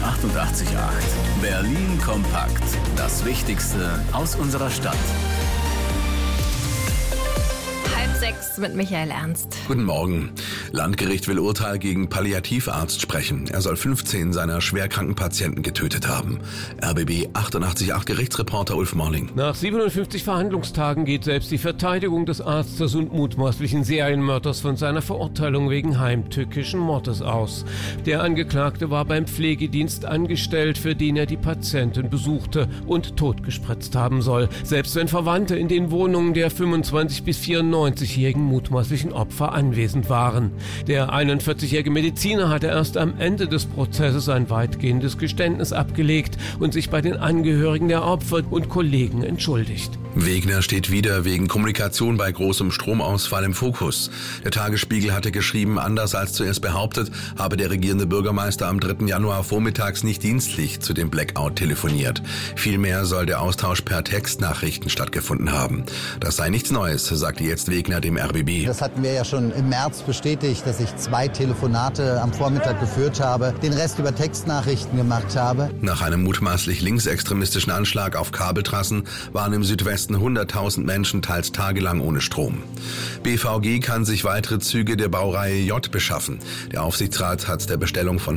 88,8. Berlin kompakt. Das Wichtigste aus unserer Stadt. 5:30 mit Michael Ernst. Guten Morgen. Landgericht will Urteil gegen Palliativarzt sprechen. Er soll 15 seiner schwerkranken Patienten getötet haben. RBB 88,8 Gerichtsreporter Ulf Morning. Nach 57 Verhandlungstagen geht selbst die Verteidigung des Arztes und mutmaßlichen Serienmörders von seiner Verurteilung wegen heimtückischen Mordes aus. Der Angeklagte war beim Pflegedienst angestellt, für den er die Patientin besuchte und totgespritzt haben soll. Selbst wenn Verwandte in den Wohnungen der 25- bis 94-jährigen mutmaßlichen Opfer anwesend waren. Der 41-jährige Mediziner hatte erst am Ende des Prozesses ein weitgehendes Geständnis abgelegt und sich bei den Angehörigen der Opfer und Kollegen entschuldigt. Wegener steht wieder wegen Kommunikation bei großem Stromausfall im Fokus. Der Tagesspiegel hatte geschrieben, anders als zuerst behauptet, habe der regierende Bürgermeister am 3. Januar vormittags nicht dienstlich zu dem Blackout telefoniert. Vielmehr soll der Austausch per Textnachrichten stattgefunden haben. Das sei nichts Neues, sagte jetzt Wegener dem RBB. Das hatten wir ja schon im März bestätigt, dass ich 2 Telefonate am Vormittag geführt habe, den Rest über Textnachrichten gemacht habe. Nach einem mutmaßlich linksextremistischen Anschlag auf Kabeltrassen waren im Südwesten 100.000 Menschen teils tagelang ohne Strom. BVG kann sich weitere Züge der Baureihe J beschaffen. Der Aufsichtsrat hat der Bestellung von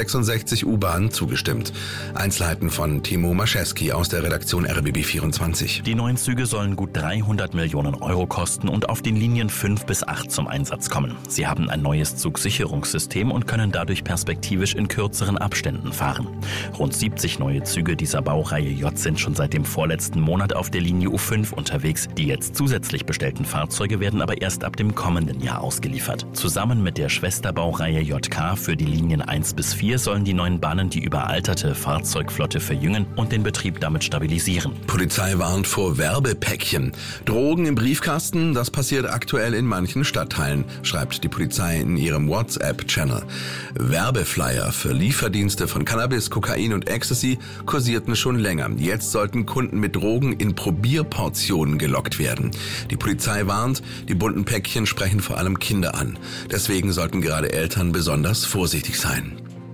166 U-Bahnen zugestimmt. Einzelheiten von Timo Maschewski aus der Redaktion RBB 24. Die neuen Züge sollen gut 300 Millionen Euro kosten und auf den Linien 5 bis 8 zum Einsatz kommen. Sie haben ein neues Zugsicherungssystem und können dadurch perspektivisch in kürzeren Abständen fahren. Rund 70 neue Züge dieser Baureihe J sind schon seit dem vorletzten Monat auf der Linie U5 unterwegs. Die jetzt zusätzlich bestellten Fahrzeuge werden aber erst ab dem kommenden Jahr ausgeliefert. Zusammen mit der Schwesterbaureihe JK für die Linien 1 bis 4 sollen die neuen Bahnen die überalterte Fahrzeugflotte verjüngen und den Betrieb damit stabilisieren. Polizei warnt vor Werbepäckchen. Drogen im Briefkasten, das passiert aktuell in manchen Stadtteilen, schreibt die Polizei in ihrem WhatsApp-Channel. Werbeflyer für Lieferdienste von Cannabis, Kokain und Ecstasy kursierten schon länger. Jetzt sollten Kunden mit Drogen in Probierportionen gelockt werden. Die Polizei warnt, die bunten Päckchen sprechen vor allem Kinder an. Deswegen sollten gerade Eltern besonders vorsichtig sein.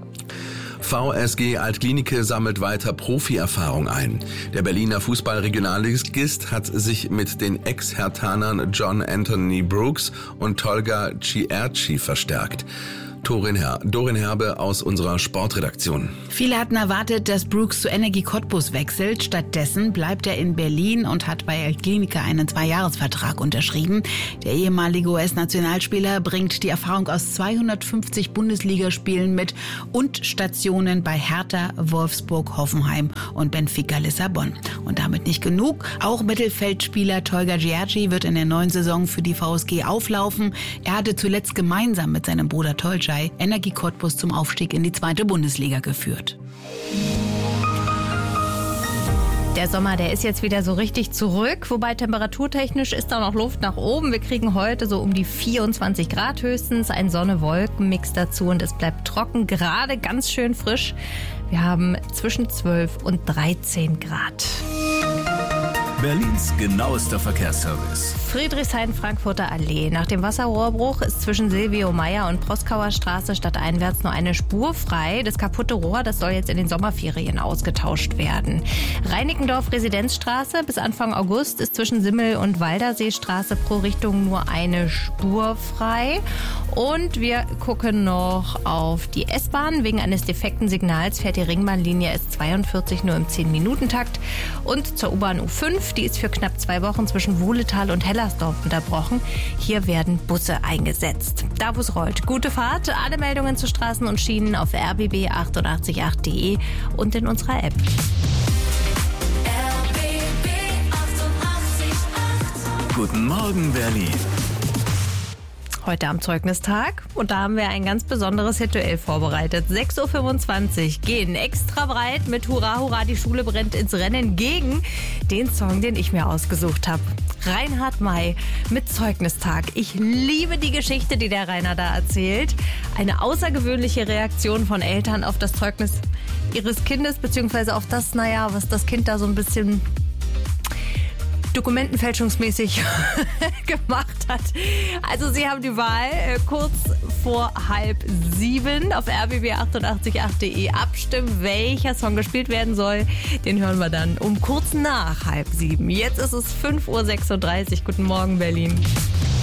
VSG Altklinike sammelt weiter Profi-Erfahrung ein. Der Berliner Fußball-Regionalligist hat sich mit den Ex-Herthanern John Anthony Brooks und Tolga Cierci verstärkt. Dorin Herbe aus unserer Sportredaktion. Viele hatten erwartet, dass Brooks zu Energie Cottbus wechselt. Stattdessen bleibt er in Berlin und hat bei Altklinike einen 2-Jahres-Vertrag unterschrieben. Der ehemalige US-Nationalspieler bringt die Erfahrung aus 250 Bundesligaspielen mit und Stationen bei Hertha, Wolfsburg, Hoffenheim und Benfica Lissabon. Und damit nicht genug. Auch Mittelfeldspieler Tolga Cierci wird in der neuen Saison für die VSG auflaufen. Er hatte zuletzt gemeinsam mit seinem Bruder Tolga Energie Cottbus zum Aufstieg in die 2. Bundesliga geführt. Der Sommer, der ist jetzt wieder so richtig zurück, wobei temperaturtechnisch ist da noch Luft nach oben. Wir kriegen heute so um die 24 Grad höchstens, ein Sonne-Wolken-Mix dazu und es bleibt trocken, gerade ganz schön frisch. Wir haben zwischen 12 und 13 Grad. Berlins genauester Verkehrsservice. Friedrichshain-Frankfurter Allee. Nach dem Wasserrohrbruch ist zwischen Silvio-Meyer und Proskauer Straße stadteinwärts nur eine Spur frei. Das kaputte Rohr, das soll jetzt in den Sommerferien ausgetauscht werden. Reinickendorf-Residenzstraße. Bis Anfang August ist zwischen Simmel- und Walderseestraße pro Richtung nur eine Spur frei. Und wir gucken noch auf die S-Bahn. Wegen eines defekten Signals fährt die Ringbahnlinie S42 nur im 10-Minuten-Takt. Und zur U-Bahn U5, die ist für knapp 2 Wochen zwischen Wohletal und Hellersdorf unterbrochen. Hier werden Busse eingesetzt. Da wo es rollt. Gute Fahrt. Alle Meldungen zu Straßen und Schienen auf rbb888.de und in unserer App. RBB 88,8. Guten Morgen, Berlin. Heute am Zeugnistag und da haben wir ein ganz besonderes Ritual vorbereitet. 6.25 Uhr gehen extra breit mit Hurra, Hurra, die Schule brennt ins Rennen gegen den Song, den ich mir ausgesucht habe. Reinhard May mit Zeugnistag. Ich liebe die Geschichte, die der Rainer da erzählt. Eine außergewöhnliche Reaktion von Eltern auf das Zeugnis ihres Kindes, beziehungsweise auf das, was das Kind da so ein bisschen dokumentenfälschungsmäßig gemacht hat. Also Sie haben die Wahl, kurz vor 6:30 auf rbb888.de abstimmen, welcher Song gespielt werden soll. Den hören wir dann um kurz nach 6:30. Jetzt ist es 5:36 Uhr. Guten Morgen, Berlin.